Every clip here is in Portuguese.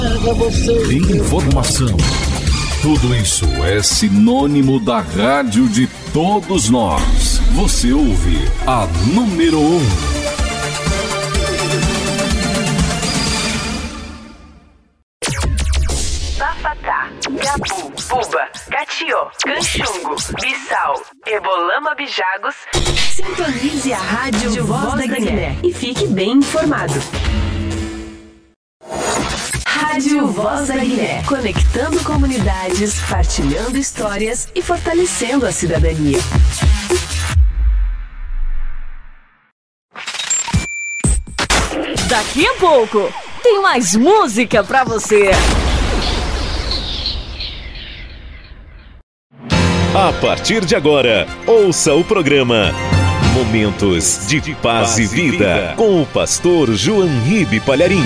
Informação. Tudo isso é sinônimo da rádio de todos nós. Você ouve a número 1. Bafatá, Gabu, Buba, Catió, Canchungo, Bissau, Ebolama, Bijagos. Sintonize a Rádio Voz da Guiné e fique bem informado. Rádio Voz da Guiné, conectando comunidades, partilhando histórias e fortalecendo a cidadania. Daqui a pouco tem mais música pra você. A partir de agora, ouça o programa Momentos de Paz e Vida com o pastor João Ribe Palharim.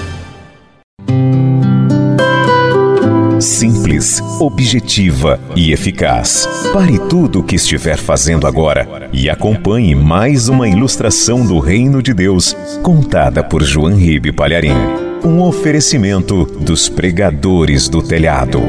Simples, objetiva e eficaz. Pare tudo o que estiver fazendo agora e acompanhe mais uma ilustração do Reino de Deus, contada por João Ribe Palharim. Um oferecimento dos pregadores do telhado.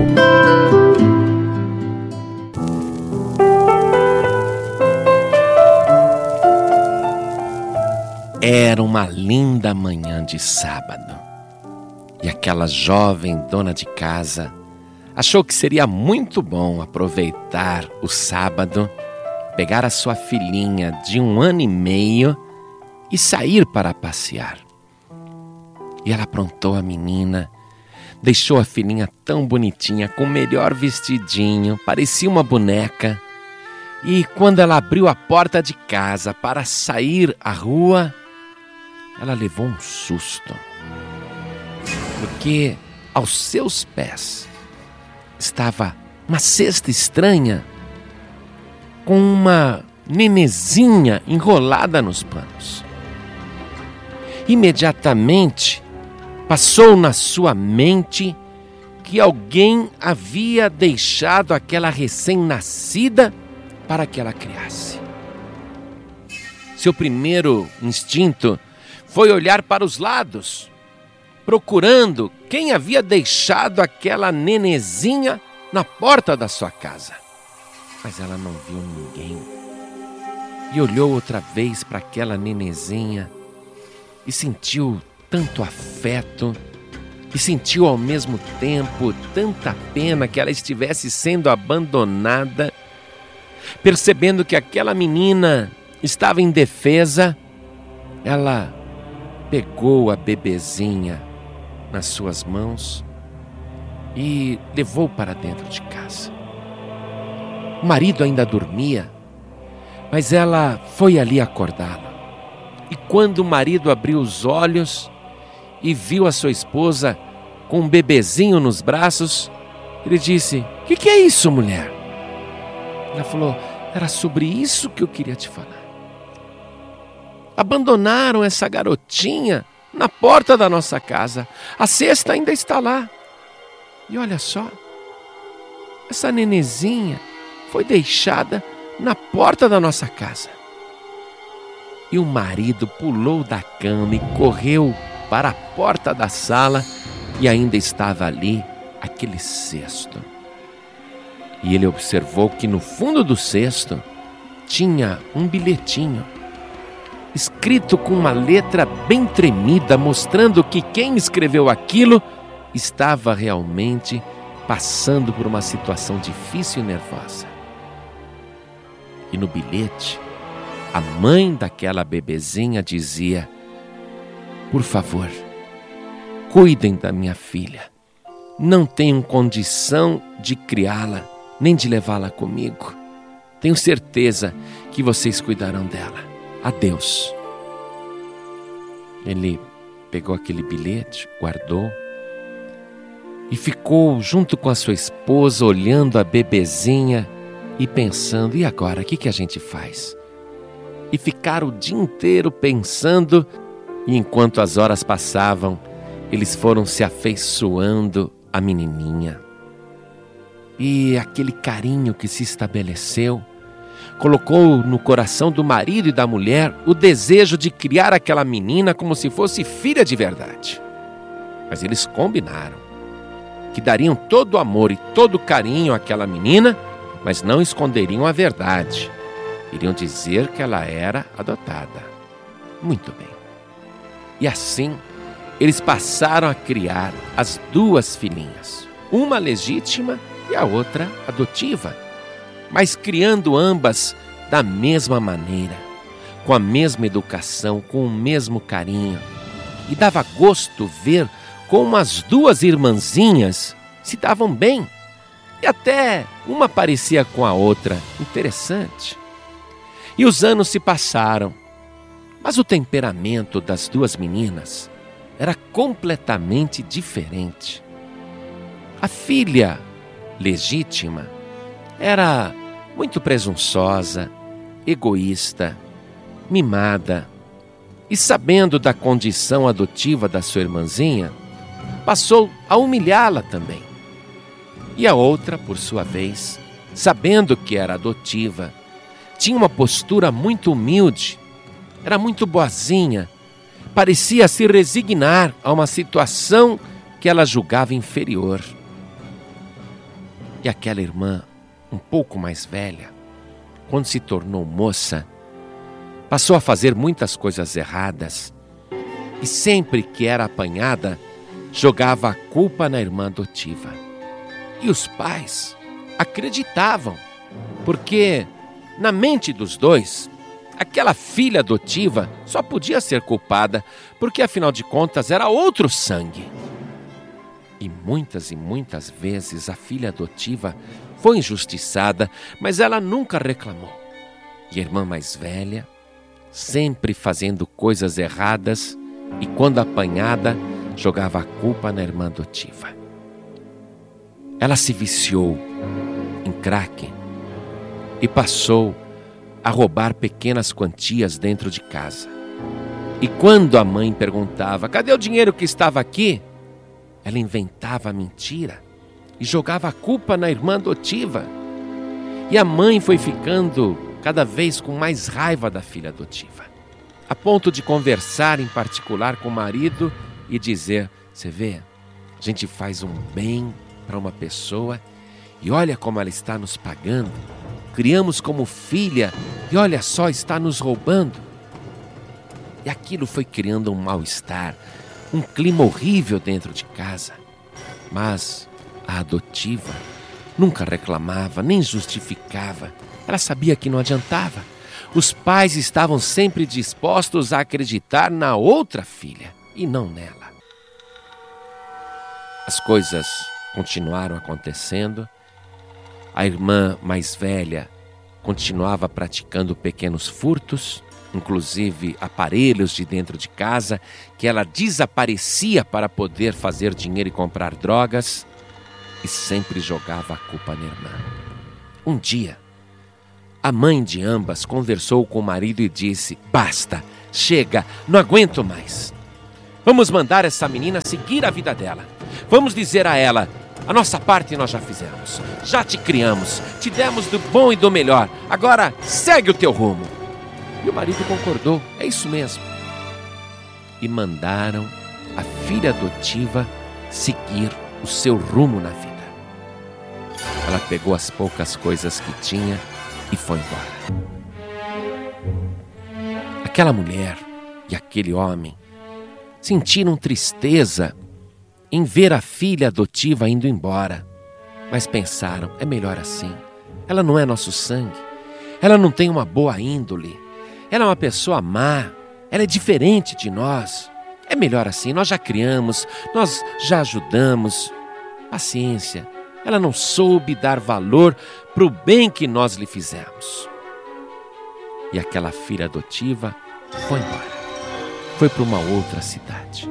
Era uma linda manhã de sábado e aquela jovem dona de casa achou que seria muito bom aproveitar o sábado, pegar a sua filhinha de 1 ano e meio e sair para passear. E ela aprontou a menina, deixou a filhinha tão bonitinha, com o melhor vestidinho, parecia uma boneca. E quando ela abriu a porta de casa para sair à rua, ela levou um susto, porque aos seus pés estava uma cesta estranha com uma nenezinha enrolada nos panos. Imediatamente passou na sua mente que alguém havia deixado aquela recém-nascida para que ela criasse. Seu primeiro instinto foi olhar para os lados, procurando quem havia deixado aquela nenezinha na porta da sua casa. Mas ela não viu ninguém. E olhou outra vez para aquela nenezinha e sentiu tanto afeto e sentiu ao mesmo tempo tanta pena que ela estivesse sendo abandonada. Percebendo que aquela menina estava indefesa, ela pegou a bebezinha nas suas mãos e levou para dentro de casa. O marido ainda dormia, mas ela foi ali acordá-lo. E quando o marido abriu os olhos e viu a sua esposa com um bebezinho nos braços, ele disse: "O que é isso, mulher?" Ela falou: "Era sobre isso que eu queria te falar. Abandonaram essa garotinha na porta da nossa casa. A cesta ainda está lá. E olha só, essa nenezinha foi deixada na porta da nossa casa." E o marido pulou da cama e correu para a porta da sala e ainda estava ali aquele cesto. E ele observou que no fundo do cesto tinha um bilhetinho, escrito com uma letra bem tremida, mostrando que quem escreveu aquilo estava realmente passando por uma situação difícil e nervosa. E no bilhete, a mãe daquela bebezinha dizia: "Por favor, cuidem da minha filha. Não tenho condição de criá-la, nem de levá-la comigo. Tenho certeza que vocês cuidarão dela. Adeus." Ele pegou aquele bilhete, guardou e ficou junto com a sua esposa, olhando a bebezinha e pensando: e agora, o que a gente faz? E ficaram o dia inteiro pensando, e enquanto as horas passavam, eles foram se afeiçoando à menininha. E aquele carinho que se estabeleceu colocou no coração do marido e da mulher o desejo de criar aquela menina como se fosse filha de verdade. Mas eles combinaram que dariam todo o amor e todo o carinho àquela menina, mas não esconderiam a verdade. Iriam dizer que ela era adotada. Muito bem. E assim, eles passaram a criar as duas filhinhas, uma legítima e a outra adotiva, mas criando ambas da mesma maneira, com a mesma educação, com o mesmo carinho. E dava gosto ver como as duas irmãzinhas se davam bem. E até uma parecia com a outra. Interessante. E os anos se passaram, mas o temperamento das duas meninas era completamente diferente. A filha legítima era muito presunçosa, egoísta, mimada, e sabendo da condição adotiva da sua irmãzinha, passou a humilhá-la também. E a outra, por sua vez, sabendo que era adotiva, tinha uma postura muito humilde, era muito boazinha, parecia se resignar a uma situação que ela julgava inferior. E aquela irmã, um pouco mais velha, quando se tornou moça, passou a fazer muitas coisas erradas e sempre que era apanhada, jogava a culpa na irmã adotiva. E os pais acreditavam, porque na mente dos dois, aquela filha adotiva só podia ser culpada, porque afinal de contas era outro sangue. E muitas vezes a filha adotiva foi injustiçada, mas ela nunca reclamou. E a irmã mais velha, sempre fazendo coisas erradas, e quando apanhada, jogava a culpa na irmã adotiva. Ela se viciou em crack e passou a roubar pequenas quantias dentro de casa. E quando a mãe perguntava: cadê o dinheiro que estava aqui? Ela inventava a mentira e jogava a culpa na irmã adotiva. E a mãe foi ficando cada vez com mais raiva da filha adotiva, a ponto de conversar em particular com o marido e dizer: você vê, a gente faz um bem para uma pessoa e olha como ela está nos pagando. Criamos como filha e olha só, está nos roubando. E aquilo foi criando um mal-estar, um clima horrível dentro de casa. Mas a adotiva nunca reclamava, nem justificava. Ela sabia que não adiantava. Os pais estavam sempre dispostos a acreditar na outra filha e não nela. As coisas continuaram acontecendo. A irmã mais velha continuava praticando pequenos furtos, inclusive aparelhos de dentro de casa, que ela desaparecia para poder fazer dinheiro e comprar drogas, e sempre jogava a culpa na irmã. Um dia, a mãe de ambas conversou com o marido e disse: basta, chega, não aguento mais. Vamos mandar essa menina seguir a vida dela. Vamos dizer a ela: a nossa parte nós já fizemos, já te criamos, te demos do bom e do melhor, agora segue o teu rumo. E o marido concordou: é isso mesmo. E mandaram a filha adotiva seguir o seu rumo na vida. Ela pegou as poucas coisas que tinha e foi embora. Aquela mulher e aquele homem sentiram tristeza em ver a filha adotiva indo embora, mas pensaram: é melhor assim. Ela não é nosso sangue, ela não tem uma boa índole, ela é uma pessoa má, ela é diferente de nós. É melhor assim, nós já criamos, nós já ajudamos. Paciência, ela não soube dar valor para o bem que nós lhe fizemos. E aquela filha adotiva foi embora, foi para uma outra cidade.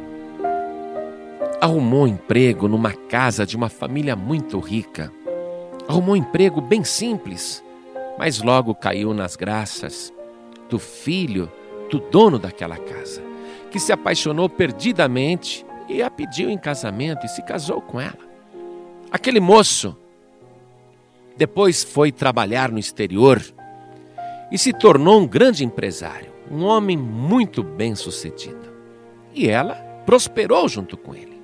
Arrumou emprego numa casa de uma família muito rica. Arrumou um emprego bem simples, mas logo caiu nas graças do filho do dono daquela casa, que se apaixonou perdidamente e a pediu em casamento e se casou com ela. Aquele moço depois foi trabalhar no exterior e se tornou um grande empresário, um homem muito bem-sucedido. E ela prosperou junto com ele.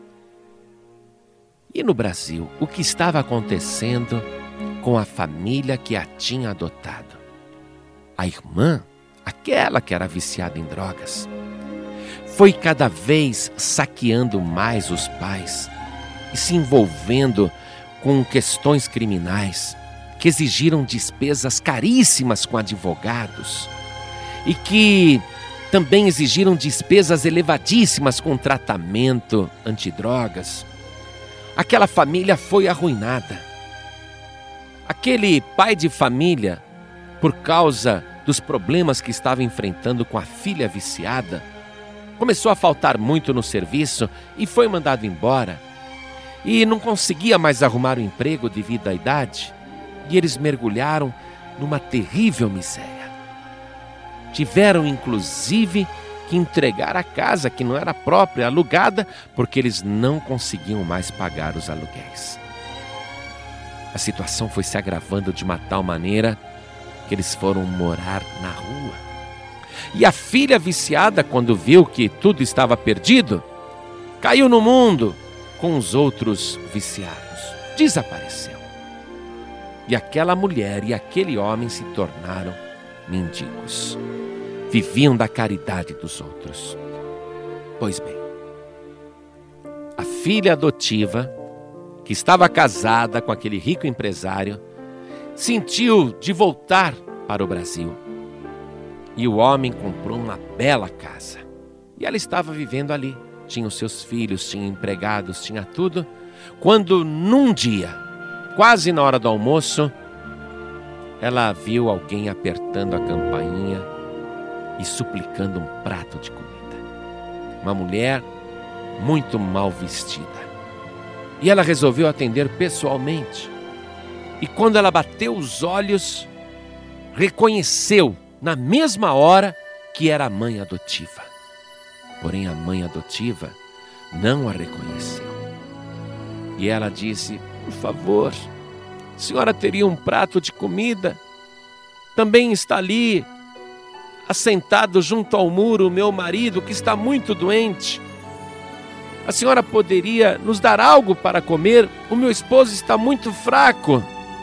E no Brasil, o que estava acontecendo com a família que a tinha adotado? A irmã, aquela que era viciada em drogas, foi cada vez saqueando mais os pais e se envolvendo com questões criminais que exigiram despesas caríssimas com advogados e que também exigiram despesas elevadíssimas com tratamento antidrogas. Aquela família foi arruinada. Aquele pai de família, por causa dos problemas que estava enfrentando com a filha viciada, começou a faltar muito no serviço e foi mandado embora. E não conseguia mais arrumar um emprego devido à idade. E eles mergulharam numa terrível miséria. Tiveram, inclusive, que entregar a casa que não era própria, alugada, porque eles não conseguiam mais pagar os aluguéis. A situação foi se agravando de uma tal maneira que eles foram morar na rua. E a filha viciada, quando viu que tudo estava perdido, caiu no mundo com os outros viciados. Desapareceu. E aquela mulher e aquele homem se tornaram mendigos. Viviam da caridade dos outros. Pois bem, a filha adotiva, que estava casada com aquele rico empresário, sentiu de voltar para o Brasil. E o homem comprou uma bela casa. E ela estava vivendo ali. Tinha os seus filhos, tinha empregados, tinha tudo. Quando num dia, quase na hora do almoço, ela viu alguém apertando a campainha e suplicando um prato de comida. Uma mulher muito mal vestida. E ela resolveu atender pessoalmente. E quando ela bateu os olhos, reconheceu na mesma hora que era a mãe adotiva. Porém, a mãe adotiva não a reconheceu. E ela disse: por favor, a senhora teria um prato de comida? Também está ali, assentado junto ao muro, o meu marido, que está muito doente. A senhora poderia nos dar algo para comer? O meu esposo está muito fraco.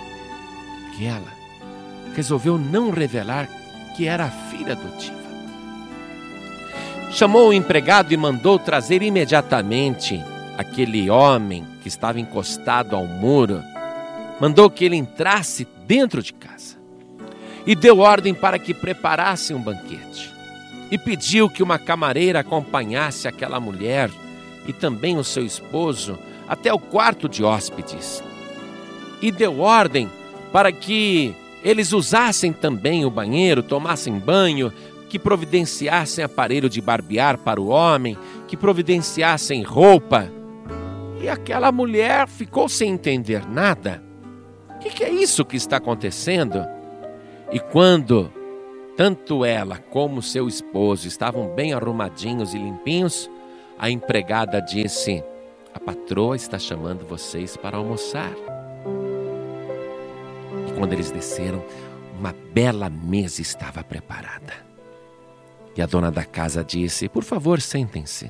E ela resolveu não revelar que era a filha adotiva. Chamou o empregado e mandou trazer imediatamente aquele homem que estava encostado ao muro. Mandou que ele entrasse dentro de casa e deu ordem para que preparasse um banquete. E pediu que uma camareira acompanhasse aquela mulher e também o seu esposo até o quarto de hóspedes. E deu ordem para que eles usassem também o banheiro, tomassem banho, que providenciassem aparelho de barbear para o homem, que providenciassem roupa. E aquela mulher ficou sem entender nada. O que é isso que está acontecendo? E quando tanto ela como seu esposo estavam bem arrumadinhos e limpinhos, a empregada disse: a patroa está chamando vocês para almoçar. E quando eles desceram, uma bela mesa estava preparada. E a dona da casa disse: por favor, sentem-se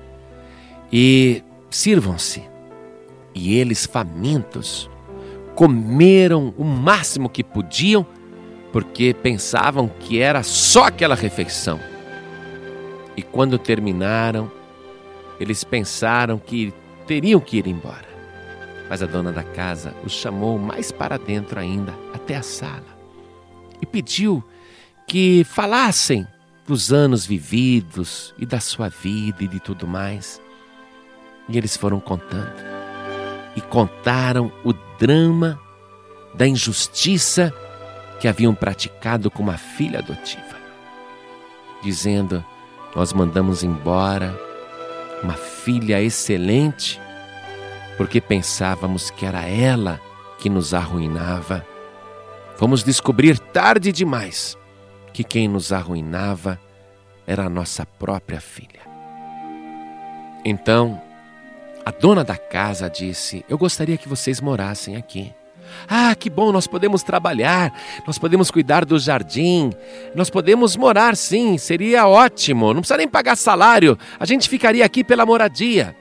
e sirvam-se. E eles, famintos, comeram o máximo que podiam, porque pensavam que era só aquela refeição. E quando terminaram, eles pensaram que teriam que ir embora. Mas a dona da casa os chamou mais para dentro ainda, até a sala, e pediu que falassem dos anos vividos e da sua vida e de tudo mais. E eles foram contando. E contaram o drama da injustiça que haviam praticado com uma filha adotiva. Dizendo: nós mandamos embora uma filha excelente porque pensávamos que era ela que nos arruinava. Fomos descobrir tarde demais que quem nos arruinava era a nossa própria filha. Então, a dona da casa disse: eu gostaria que vocês morassem aqui. Ah, que bom, nós podemos trabalhar, nós podemos cuidar do jardim, nós podemos morar sim, seria ótimo, não precisa nem pagar salário, a gente ficaria aqui pela moradia.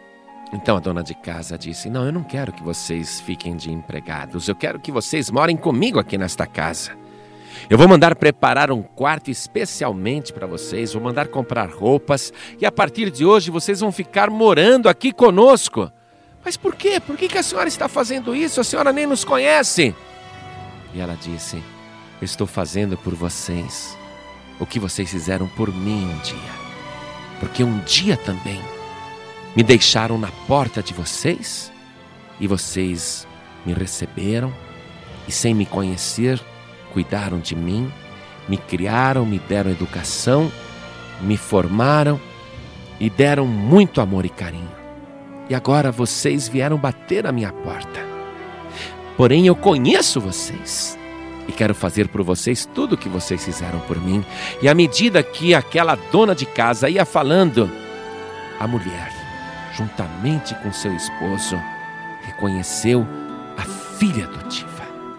Então a dona de casa disse: não, eu não quero que vocês fiquem de empregados. Eu quero que vocês morem comigo aqui nesta casa. Eu vou mandar preparar um quarto especialmente para vocês. Vou mandar comprar roupas. E a partir de hoje vocês vão ficar morando aqui conosco. Mas por quê? Por que a senhora está fazendo isso? A senhora nem nos conhece. E ela disse: eu estou fazendo por vocês o que vocês fizeram por mim um dia. Porque um dia também me deixaram na porta de vocês e vocês me receberam e, sem me conhecer, cuidaram de mim, me criaram, me deram educação, me formaram e deram muito amor e carinho. E agora vocês vieram bater a minha porta. Porém, eu conheço vocês e quero fazer por vocês tudo o que vocês fizeram por mim. E à medida que aquela dona de casa ia falando, a mulher, juntamente com seu esposo, reconheceu a filha adotiva.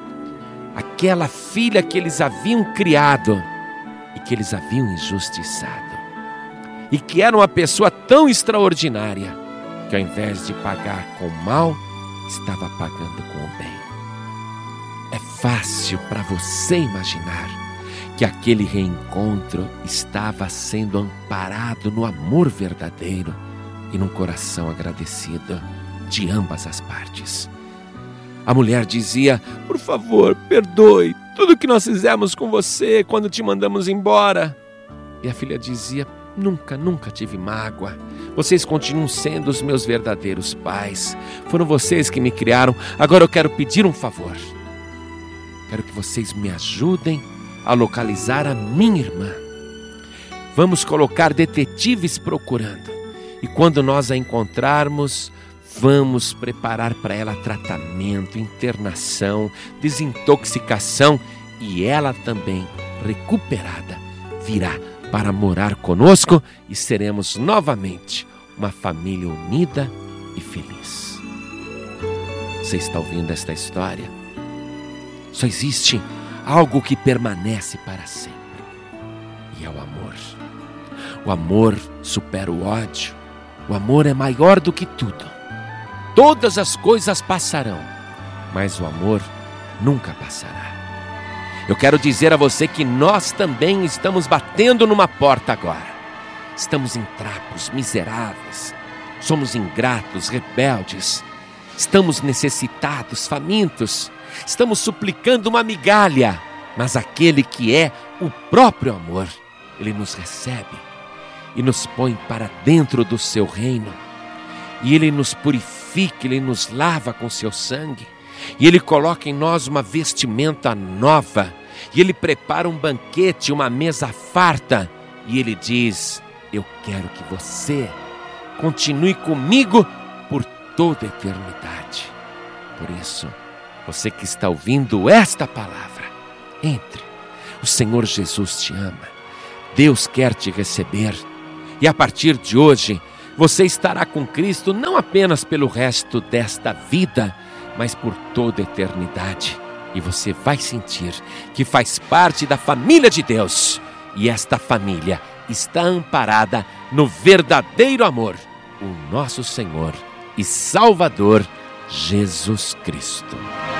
Aquela filha que eles haviam criado e que eles haviam injustiçado. E que era uma pessoa tão extraordinária que, ao invés de pagar com o mal, estava pagando com o bem. É fácil para você imaginar que aquele reencontro estava sendo amparado no amor verdadeiro e num coração agradecido de ambas as partes. A mulher dizia: por favor, perdoe tudo que nós fizemos com você quando te mandamos embora. E a filha dizia: nunca tive mágoa. Vocês continuam sendo os meus verdadeiros pais. Foram vocês que me criaram. Agora eu quero pedir um favor. Quero que vocês me ajudem a localizar a minha irmã. Vamos colocar detetives procurando. E quando nós a encontrarmos, vamos preparar para ela tratamento, internação, desintoxicação. E ela também, recuperada, virá para morar conosco e seremos novamente uma família unida e feliz. Você está ouvindo esta história? Só existe algo que permanece para sempre, e é o amor. O amor supera o ódio. O amor é maior do que tudo. Todas as coisas passarão, mas o amor nunca passará. Eu quero dizer a você que nós também estamos batendo numa porta agora. Estamos em trapos, miseráveis. Somos ingratos, rebeldes. Estamos necessitados, famintos. Estamos suplicando uma migalha. Mas aquele que é o próprio amor, ele nos recebe e nos põe para dentro do seu reino. E ele nos purifica, ele nos lava com seu sangue. E ele coloca em nós uma vestimenta nova. E ele prepara um banquete, uma mesa farta. E ele diz: eu quero que você continue comigo por toda a eternidade. Por isso, você que está ouvindo esta palavra, entre. O Senhor Jesus te ama. Deus quer te receber. E a partir de hoje, você estará com Cristo não apenas pelo resto desta vida, mas por toda a eternidade. E você vai sentir que faz parte da família de Deus. E esta família está amparada no verdadeiro amor, o nosso Senhor e Salvador Jesus Cristo.